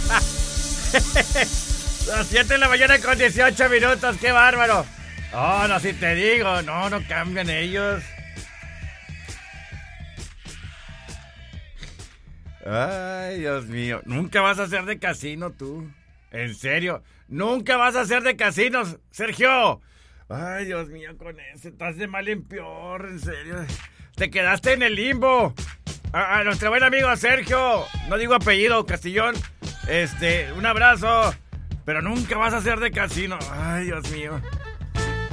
Las 7 de la mañana con 18 minutos, qué bárbaro. Oh, no, si te digo, no cambian ellos. Ay, Dios mío, nunca vas a ser de casino tú. En serio, nunca vas a ser de casinos, Sergio. Ay, Dios mío, con ese, estás de mal en peor, en serio. Te quedaste en el limbo. A nuestro buen amigo Sergio, no digo apellido, Castillón. Un abrazo. Pero nunca vas a ser de casino. Ay, Dios mío.